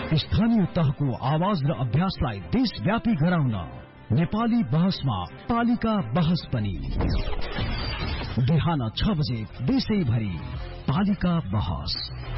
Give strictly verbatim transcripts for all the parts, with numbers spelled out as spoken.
स्थानीय तहको आवाज र अभ्यासलाई देशव्यापी गराउन नेपाली बहसमा पालिका बहस पनि बिहान छ बजे देशैभरि पालिका बहस।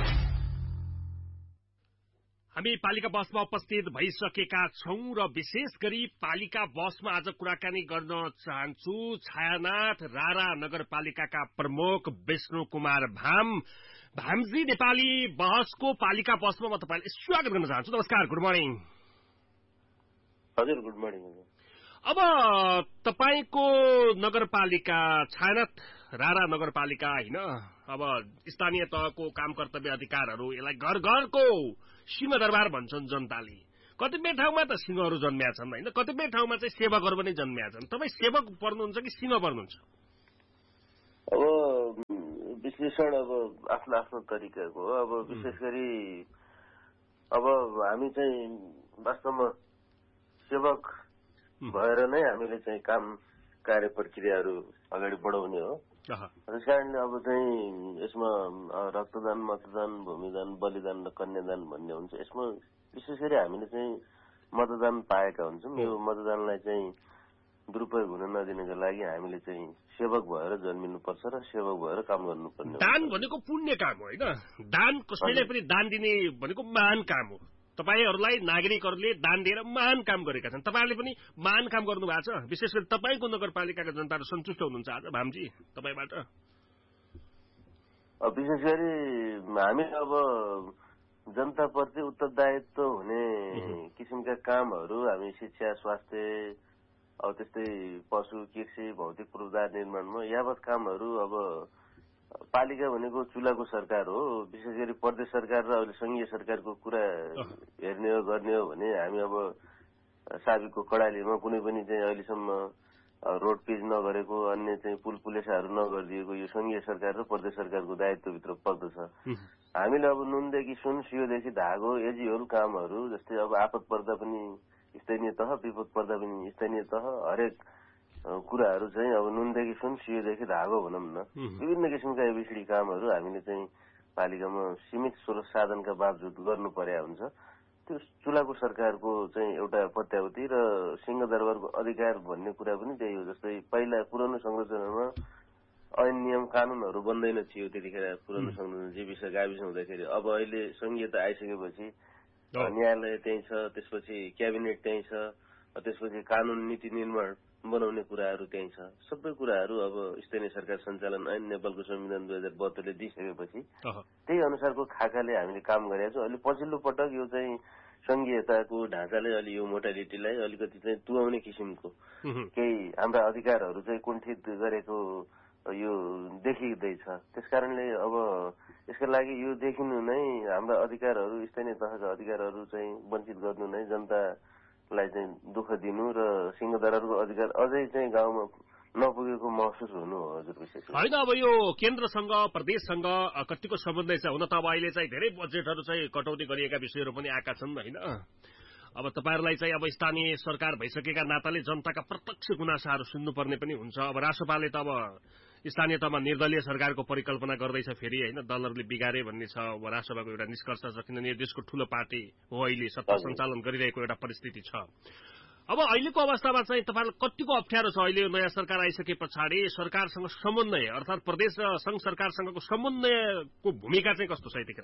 हामी पालिका बसमा उपस्थित भइसकेका छौं र विशेष गरी पालिका बसमा आज कुराकानी गर्न चाहन्छु छायानाथ रारा नगरपालिकाका प्रमुख विष्णु कुमार भाम। भामजी, नेपाली बहसको पालिका बसमा म तपाईलाई स्वागत गर्न चाहन्छु। नमस्कार, गुड मर्निङ। हजुर, गुड मर्निङ। अब तपाईको नगरपालिका छायानाथ रारा नगरपालिका हैन, अब स्थानीय तहको काम कर्तव्य अधिकारहरू यसलाई घर घरको सिंहदरबार भन्छन् जनताले। कतिपय ठाउँमा त सिंहहरू जन्मिया छन् हैन, कतिपय ठाउँमा चाहिँ सेवकहरू पनि जन्मिया छन्। तपाई सेवक पर्नुहुन्छ कि सिंह पर्नुहुन्छ? अब विश्लेषण अब आफ्नो आफ्नो तरिकाको हो। अब विशेष गरी अब हामी चाहिँ वास्तवमा सेवक भएर नै हामीले चाहिँ काम कार्य प्रक्रियाहरू अगाडि बढाउने हो। त्यस कारणले अब चाहिँ यसमा रक्तदान, मतदान, भूमिदान, बलिदान र कन्यादान भन्ने हुन्छ। यसमा विशेष गरी हामीले चाहिँ मतदान पाएका हुन्छौँ। यो मतदानलाई चाहिँ दुरुपयोग हुन नदिनको लागि हामीले चाहिँ सेवक भएर जन्मिनुपर्छ र सेवक भएर काम गर्नुपर्ने। दान भनेको पुण्य काम हो हैन? दान कसैले पनि दान दिने भनेको महान काम हो। तपाईहरुलाई नागरिकहरूले दान दिएर महान काम गरेका छन्। तपाईहरुले पनि महान काम गर्नु भएको छ। विशेष गरी तपाईको नगरपालिकाका जनताहरु सन्तुष्ट हुनुहुन्छ आज भामजी तपाईबाट? विशेष गरी हामी अब जनताप्रति उत्तरदायित्व हुने किसिमका कामहरू हामी शिक्षा, स्वास्थ्य, अब त्यस्तै पशु, कृषि, भौतिक पूर्वाधार निर्माणमा यावत कामहरू अब पालिका भनेको चुलाको सरकार हो। विशेष गरी प्रदेश सरकार र अहिले संघीय सरकारको कुरा हेर्ने हो गर्ने हो भने हामी अब साबिकको कडालीमा कुनै पनि चाहिँ अहिलेसम्म रोड पिच नगरेको, अन्य चाहिँ पुल पुलेसाहरू नगरिदिएको यो संघीय सरकार र प्रदेश सरकारको दायित्वभित्र पर्दछ। हामीले अब नुनदेखि सुन, सियोदेखि धागो, एजिहोल कामहरू जस्तै अब आपत पर्दा पनि स्थानीय तह, विपद पर्दा पनि स्थानीय तह, हरेक कुराहरू चाहिँ अब नुनदेखि सुन, सियोदेखि धागो भनौँ न, विभिन्न किसिमका एबिसिडी कामहरू हामीले चाहिँ पालिकामा सीमित स्रोत साधनका बावजुद गर्नु पर्या हुन्छ। त्यो चुलाको सरकारको चाहिँ एउटा प्रत्याभूति र सिंहदरबारको अधिकार भन्ने कुरा पनि त्यही हो। जस्तै पहिला पुरानो संरचनामा ऐन नियम कानूनहरू बन्दैन थियो त्यतिखेर, पुरानो संरचना जीविस गाविस हुँदाखेरि। अब अहिले संघीयता आइसकेपछि न्यायालय त्यही छ, त्यसपछि क्याबिनेट त्यही छ, त्यसपछि कानून नीति निर्माण बनाउने कुराहरू त्यही छ। सबै कुराहरू अब स्थानीय सरकार सञ्चालन ऐन नेपालको संविधान दुई हजार बहत्तरले दिइसकेपछि त्यही अनुसारको खाकाले हामीले काम गरेका छौँ। अहिले पछिल्लो पटक यो चाहिँ संघीयताको ढाँचाले अलि यो मोटालिटीलाई अलिकति चाहिँ तुहाउने किसिमको केही हाम्रा अधिकारहरू चाहिँ कुण्ठित गरेको यो देखिँदैछ। त्यसकारणले अब यसका लागि यो देखिनु नै हाम्रा अधिकारहरू, स्थानीय तहका अधिकारहरू चाहिँ वञ्चित गर्नु नै जनतालाई चाहिँ दुःख दिनु र सिंहदरबारको अधिकार अझै चाहिँ गाउँमा नपुगेको महसुस हुनु हो। हजुर, विशेष होइन। अब यो केन्द्रसँग प्रदेशसँग कतिको सम्बन्ध छ? हुन त अब अहिले चाहिँ धेरै बजेटहरू चाहिँ कटौती गरिएका विषयहरू पनि आएका छन् होइन? अब तपाईहरुलाई चाहिँ अब स्थानीय सरकार भइसकेका नाताले जनताका प्रत्यक्ष गुनासाहरू सुन्नुपर्ने पनि हुन्छ। अब रासोपाले त अब स्थानीय तहमा निर्दलीय सरकारको परिकल्पना गर्दैछ फेरि होइन, दलहरूले बिगारे भन्ने छ। अब रासोपाको एउटा निष्कर्ष छ, किनभने देशको ठूलो पार्टी हो, अहिले सत्ता सञ्चालन गरिरहेको एउटा परिस्थिति छ। अब अहिलेको अवस्थामा चाहिँ तपाईहरुलाई कतिको अप्ठ्यारो छ अहिले नयाँ सरकार आइसके पछाडि सरकारसँग समन्वय, अर्थात् प्रदेश र संघ सरकारसँगको समन्वयको भूमिका चाहिँ कस्तो छ यतिखेर?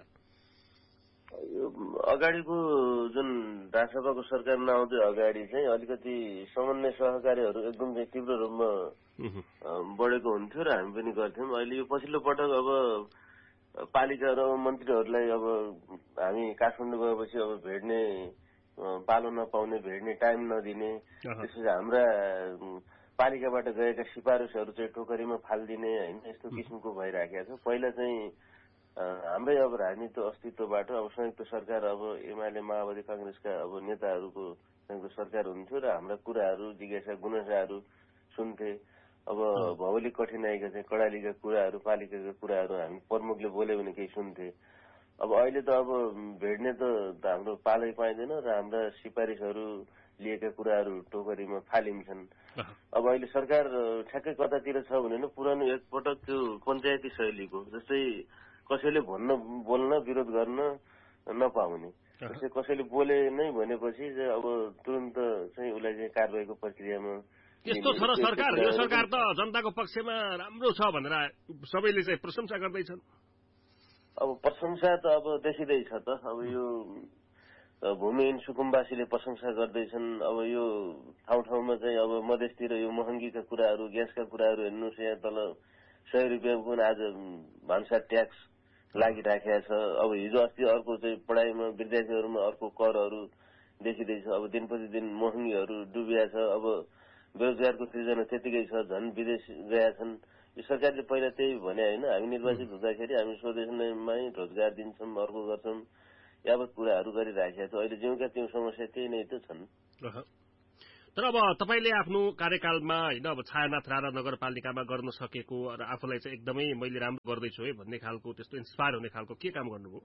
अगाडिको जुन राजसभाको सरकार नआउँदै अगाडि चाहिँ अलिकति समन्वय सहकार्यहरू एकदम चाहिँ तीव्र रूपमा बढेको हुन्थ्यो र हामी पनि गर्थ्यौँ। अहिले यो पछिल्लो पटक अब पालिका र मन्त्रीहरूलाई अब हामी काठमाडौँ गएपछि अब भेट्ने पालो नपाउने, भेट्ने टाइम नदिने, त्यसपछि हाम्रा पालिकाबाट गएका सिफारिसहरू चाहिँ टोकरीमा फालिदिने होइन, यस्तो किसिमको भइराखेको छ। पहिला चाहिँ हाम्रै अब राजनीतिक अस्तित्वबाट अब संयुक्त सरकार अब एमाले माओवादी कांग्रेसका अब नेताहरूको संयुक्त सरकार हुन्थ्यो र हाम्रा कुराहरू, जिज्ञासा, गुनासाहरू सुन्थे। अब भौगोलिक कठिनाइका चाहिँ कडालीका कुराहरू, पालिकाका कुराहरू हामी प्रमुखले बोल्यो भने केही सुन्थे। अब अहिले त अब भेट्ने त हाम्रो पालै पाइँदैन र हाम्रा सिफारिसहरू लिएका कुराहरू टोकरीमा फालिन्छन्। अब अहिले सरकार ठ्याक्कै कतातिर छ भने पुरानो एकपटक त्यो पञ्चायती शैलीको जस्तै कसैले भन्न, बोल्न, विरोध गर्न नपाउने, जस्तै कसैले बोले नै भनेपछि अब तुरन्त चाहिँ उसलाई चाहिँ कारबाहीको प्रक्रियामा यस्तो छ र सरकार यो सरकार त जनताको पक्षमा राम्रो छ भनेर सबैले चाहिँ प्रशंसा गर्दैछन्। अब प्रशंसा त अब देखिँदैछ त अब यो भूमिहीन सुकुम्बासीले प्रशंसा गर्दैछन्। अब यो ठाउँ ठाउँमा चाहिँ अब मधेसतिर यो महँगीका कुराहरू ग्यासका कुराहरू हेर्नुहोस् यहाँ तल सय रुपियाँको आज भान्सा ट्याक्स लागिराखेको छ। अब हिजो अस्ति अर्को चाहिँ पढाइमा विद्यार्थीहरूमा अर्को करहरू देखिँदैछ। अब दिन प्रतिदिन महँगीहरू डुबिया छ। अब बेरोजगारको सृजना त्यतिकै छ, झन् विदेश गएका छन्। यो सरकारले पहिला त्यही भने होइन, हामी निर्वाचित हुँदाखेरि हामी स्वदेशमै रोजगार दिन्छौँ अर्को गर्छौँ यावत कुराहरू गरिराखेका छौँ। अहिले जिउँका त्यो समस्या त्यही नै त छन्। तर अब तपाईँले आफ्नो कार्यकालमा होइन अब छायानाथ राणा नगरपालिकामा गर्न सकेको र आफूलाई चाहिँ एकदमै मैले राम्रो गर्दैछु है भन्ने खालको त्यस्तो इन्सपायर हुने खालको के काम गर्नुभयो?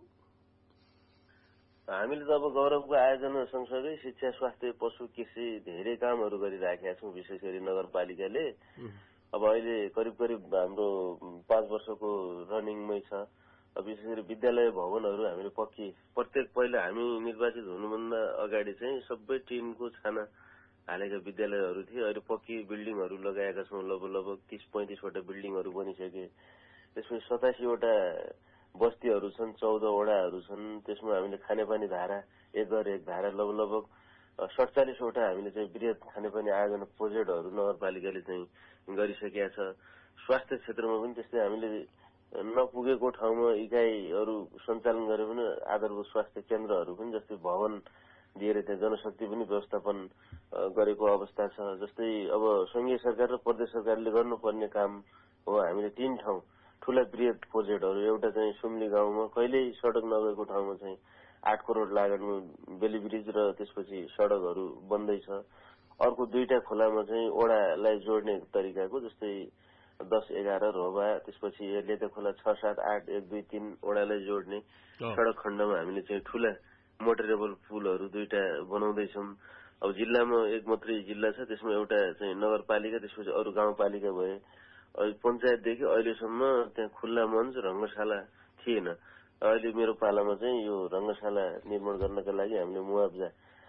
हामीले त अब गौरवको आयोजना सँगसँगै शिक्षा, स्वास्थ्य, पशु, कृषि धेरै कामहरू गरिराखेका छौँ। विशेष गरी नगरपालिकाले अब अहिले करिब करिब हाम्रो पाँच वर्षको रनिङमै छ। विशेष गरी विद्यालय भवनहरू हामीले पक्की प्रत्येक पहिला हामी निर्वाचित हुनुभन्दा अगाडि चाहिँ सबै टिनको छाना हालेका विद्यालयहरू थिए। अहिले पक्की बिल्डिङहरू लगाएका छौँ। लगभग लगभग तीस पैंतिसवटा बिल्डिङहरू बनिसके। त्यसमा सतासीवटा बस्तीहरू छन्, चौध वडाहरू छन्। त्यसमा हामीले खानेपानी धारा एक घर एक धारा लगभग लगभग सडचालिसवटा हामीले चाहिँ वृहत खानेपानी आयोजना प्रोजेक्टहरू नगरपालिकाले चाहिँ गरिसकेका छ। स्वास्थ्य क्षेत्रमा पनि त्यस्तै हामीले नपुगेको ठाउँमा इकाइहरू सञ्चालन गरे पनि आधारभूत स्वास्थ्य केन्द्रहरू पनि जस्तै भवन दिएर त्यहाँ जनशक्ति पनि व्यवस्थापन गरेको अवस्था छ। जस्तै अब संघीय सरकार र प्रदेश सरकारले गर्नुपर्ने काम हो। हामीले तीन ठाउँ ठूला वृहत प्रोजेक्टहरू, एउटा चाहिँ सुम्ली गाउँमा कहिल्यै सड़क नगएको ठाउँमा चाहिँ आठ करोड़ लागतमा बेली ब्रिज र त्यसपछि सड़कहरू बन्दैछ। अर्को दुईटा खोलामा चाहिँ ओडालाई जोड्ने तरिकाको जस्तै दस एघार रोबा, त्यसपछि एर्लेटा खोला छ सात आठ एक दुई तीन ओडालाई जोड्ने सड़क खण्डमा हामीले चाहिँ ठूला मोटरेबल पुलहरू दुईटा बनाउँदैछौँ। अब जिल्लामा एक मात्रै जिल्ला छ, त्यसमा एउटा चाहिँ नगरपालिका, त्यसपछि अरू गाउँपालिका भए। पञ्चायतदेखि अहिलेसम्म त्यहाँ खुल्ला मञ्च रंगशाला थिएन। अहिले मेरो पालामा चाहिँ यो रंगशाला निर्माण गर्नका लागि हामीले मुआवजा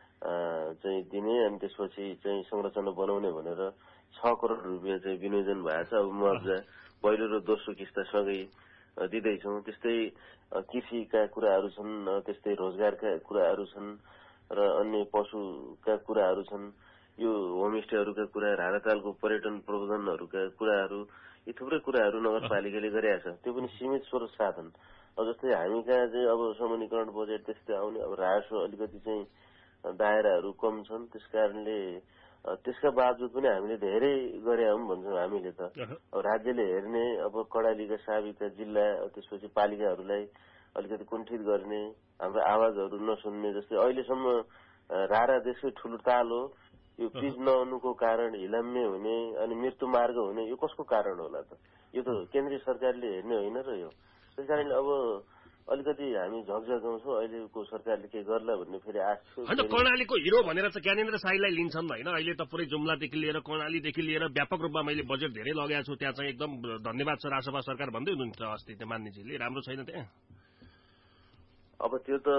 चाहिँ दिने अनि त्यसपछि चाहिँ संरचना बनाउने भनेर छ करोड़ रुपियाँ चाहिँ विनियोजन भएको छ। अब मुआवजा पहिलो र दोस्रो किस्तासँगै दिँदैछौँ। त्यस्तै कृषिका कुराहरू छन्, त्यस्तै रोजगारका कुराहरू छन् र अन्य पशुका कुराहरू छन्। यो होमस्टेहरूका कुरा, राणातालको पर्यटन प्रबन्धनहरूका कुराहरू, यी थुप्रै कुराहरू नगरपालिकाले गरेका छ। त्यो पनि सीमित स्रोत साधन। अब जस्तै हामी कहाँ चाहिँ अब समूहीकरण बजेट त्यस्तै आउने, अब राजस्व अलिकति चाहिँ दायराहरू कम छन्। त्यस कारणले त्यसका बावजुद पनि हामीले धेरै गरे हौँ भन्छौँ हामीले त। अब राज्यले हेर्ने, अब कडालीका साबिका जिल्ला त्यसपछि पालिकाहरूलाई अलिकति कुण्ठित गर्ने, हाम्रो आवाजहरू नसुन्ने। जस्तै अहिलेसम्म रारा देशकै ठूलो ताल हो। यो पिच नहुनुको कारण हिलाम्य हुने अनि मृत्यु मार्ग हुने यो कसको कारण होला त? यो त केन्द्रीय सरकारले हेर्ने होइन र यो। त्यस कारणले अब अलिकति हामी झकझकाउँछौँ अहिलेको सरकारले के गर्ला भन्ने फेरि आश छु। होइन, कर्णालीको हिरो भनेर चाहिँ ज्ञानेन्द्र साईलाई लिन्छन् होइन। अहिले त पुरै जुम्लादेखि लिएर कर्णालीदेखि लिएर व्यापक रूपमा मैले बजेट धेरै लगाएको छु। त्यहाँ चाहिँ एकदम धन्यवाद छ राजसभा सरकार भन्दै हुनुहुन्छ अस्ति त्यो मान्नेजीले। राम्रो छैन त्यहाँ? अब त्यो त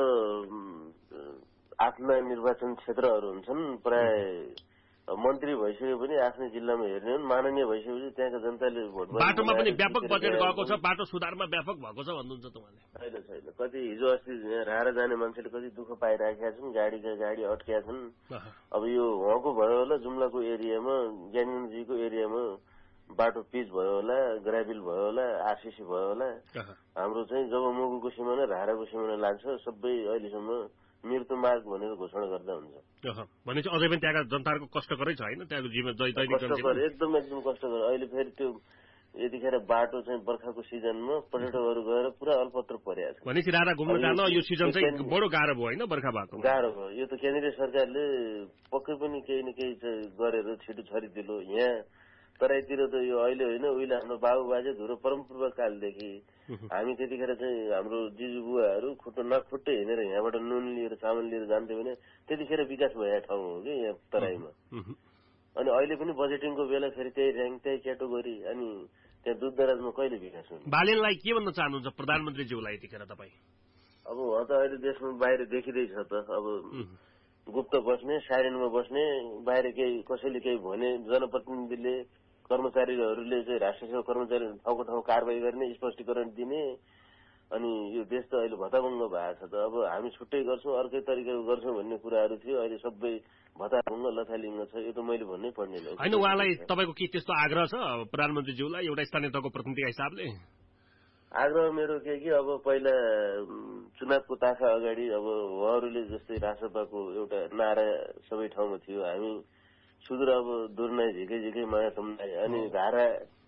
आफ्ना निर्वाचन क्षेत्रहरू हुन्छन्। प्राय मन्त्री भइसके पनि आफ्नै जिल्लामा हेर्ने हुन्, माननीय भइसकेपछि त्यहाँका जनताले भोट बाटोमा पनि व्यापक बजेट गएको छ, बाटो सुधारमा व्यापक भएको छ भन्नुहुन्छ तपाईँले? छैन छैन। कति हिजो अस्ति राहरा जाने मान्छेले कति दुःख पाइराखेका छन्, गाडीका गाडी अड्किया छन्। अब यो उहाँको भयो होला, जुम्लाको एरियामा ज्ञानेन्द्रजीको एरियामा बाटो पिच भयो होला, ग्राभिल भयो होला, आरसीसी भयो होला। हाम्रो चाहिँ जब मुगुको सिमाना राहराको सिमाना लाग्छ सबै अहिलेसम्म मृत्यु मार्ग भनेर घोषणा गर्दा हुन्छ। भनेपछि अझै पनि त्यहाँका जनताहरूको कष्टकरै छ होइन? त्यहाँको जीवन कष्टकर एकदम एकदम कष्टकर। अहिले फेरि त्यो यतिखेर बाटो चाहिँ बर्खाको सिजनमा पर्यटकहरू गएर पुरा अल्पत्र परेको छ। भनेपछि राहरा घुम्न जान यो सिजन चाहिँ बडो गाह्रो भयो होइन? बर्खा भएको गाह्रो भयो। यो त केन्द्रीय सरकारले पक्कै पनि केही न केही गरेर छिटो छरिदिलो। यहाँ तराईतिर त यो अहिले होइन, उहिले हाम्रो बाबु बाजे धुरो परमपूर्व कालदेखि हामी त्यतिखेर चाहिँ हाम्रो जिजु बुवाहरू खुट्टो नखुट्टै हिँडेर यहाँबाट नुन लिएर चामल लिएर जान्थ्यो भने त्यतिखेर विकास भएको ठाउँ हो कि यहाँ तराईमा। अनि अहिले पनि बजेटिङको बेला फेरि त्यही र्याङ्क त्यही क्याटेगोरी अनि त्यहाँ दूर दराजमा कहिले विकास हुने? बालेनलाई के भन्न चाहनुहुन्छ प्रधानमन्त्रीज्यूलाई यतिखेर तपाईँ? अब उहाँ त अहिले देशमा बाहिर देखिँदैछ त। अब गुप्त बस्ने, साइलेन्टमा बस्ने, बाहिर केही कसैले केही भने जनप्रतिनिधिले कर्मचारीहरूले चाहिँ राष्ट्र सेवा कर्मचारी ठाउँको ठाउँ कारवाही गर्ने, स्पष्टीकरण दिने, अनि यो देश त अहिले भताभङ्ग भएको छ त। अब हामी छुट्टै गर्छौँ, अर्कै तरिकाको गर्छौँ भन्ने कुराहरू थियो। अहिले सबै भताभङ्ग लथालिङ्ग छ। यो त मैले भन्नै पर्ने होइन। उहाँलाई तपाईँको के त्यस्तो आग्रह छ प्रधानमन्त्रीज्यूलाई एउटा स्थानीय तहको प्रतिनिधिका हिसाबले? आग्रह मेरो के कि अब पहिला चुनावको ताखा अगाडि अब उहाँहरूले जस्तै राजसभाको एउटा नारा सबै ठाउँमा थियो, हामी सुदूर अब दुर्नाय झिकै झिकै माया तम्नाय, अनि धारा,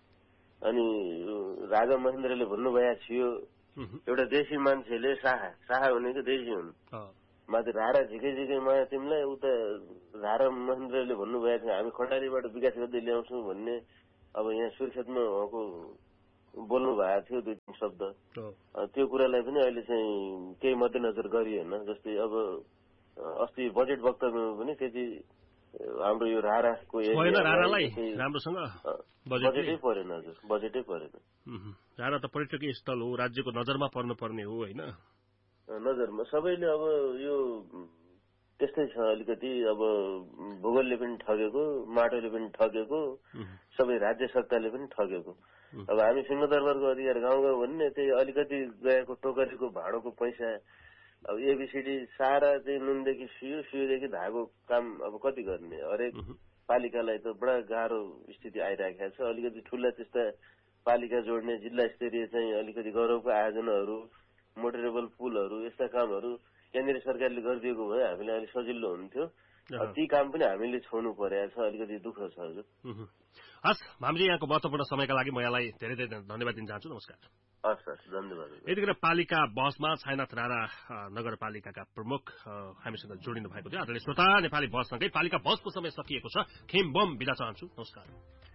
अनि राजा महेन्द्रले भन्नुभएको थियो एउटा देशी मान्छेले साहा साहा भनेको देशी हुन्, माथि धारा झिकै झिकै माया तिमीलाई, उता धारा महेन्द्रले भन्नुभएको थियो हामी खडारीबाट विकास गर्दै ल्याउँछौँ भन्ने। अब यहाँ सुर्खेतमा उहाँको बोल्नु भएको थियो दुई तिन शब्द, त्यो कुरालाई पनि अहिले चाहिँ केही मध्यनजर गरिएन। जस्तै अब अस्ति बजेट वक्तव्यमा पनि त्यति हाम्रो यो राराको राम्रोसँग बजेटै परेन। हजुर, बजेटै परेन। रारा त पर्यटकीय स्थल हो, राज्यको नजरमा पर्नुपर्ने हो होइन? नजरमा सबैले अब यो त्यस्तै छ अलिकति। अब भूगोलले पनि ठगेको, माटोले पनि ठगेको, सबै राज्य सत्ताले पनि ठगेको। अब हामी सिंहदरबारको अधिकार गाउँ गाउँ भन्ने त्यही अलिकति गएको टोकरीको भाँडोको पैसा। अब एबिसिडी सारा चाहिँ नुनदेखि सुयो, सुयोदेखि धागो काम अब कति गर्ने? हरेक पालिकालाई त बडा गाह्रो स्थिति आइराखेको छ। अलिकति ठुला त्यस्ता पालिका जोड्ने, जिल्ला स्तरीय चाहिँ अलिकति गौरवको आयोजनाहरू, मोटरेबल पुलहरू, यस्ता कामहरू केन्द्रीय सरकारले गरिदिएको भए हामीलाई अलिक सजिलो हुन्थ्यो। ती काम पनि हामीले छोड्नु परेको छ, अलिकति दुःख छ। हजुर, हस्, हामीले यहाँको महत्त्वपूर्ण समयका लागि म यहाँलाई धेरै धेरै धन्यवाद दिन चाहन्छु। नमस्कार। हस् हस्, धन्यवाद। यतिखेर पालिका बसमा छायनाथ राणा नगरपालिकाका प्रमुख हामीसँग जोडिनु भएको थियो। आदरणीय श्रोता, नेपाली बससँगै पालिका बसको समय सकिएको छ। खेम बम बिदा चाहन्छु। नमस्कार।